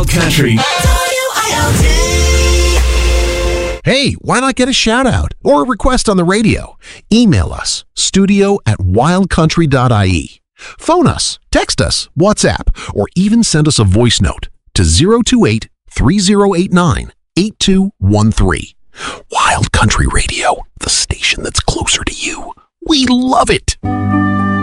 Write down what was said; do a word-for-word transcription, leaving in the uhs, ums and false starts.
Country. Hey, why not get a shout out or a request on the radio? Email us, studio at wild country dot I E. Phone us, text us, WhatsApp, or even send us a voice note to zero two eight, three zero eight nine, eight two one three. Wild Country Radio, the station that's closer to you. We love it.